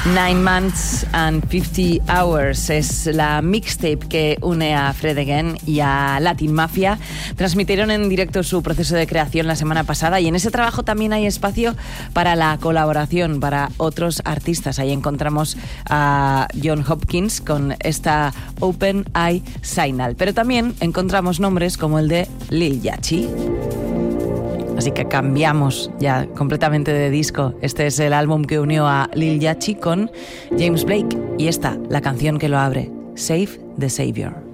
9 Months and 50 Hours es la mixtape que une a Fred Again y a Latin Mafia. Transmitieron en directo su proceso de creación la semana pasada y en ese trabajo también hay espacio para la colaboración para otros artistas. Ahí encontramos a John Hopkins con esta Open Eye Signal, pero también encontramos nombres como el de Lil Yachty. Así que cambiamos ya completamente de disco. Este es el álbum que unió a Lil Yachty con James Blake y esta, la canción que lo abre, Save the Savior.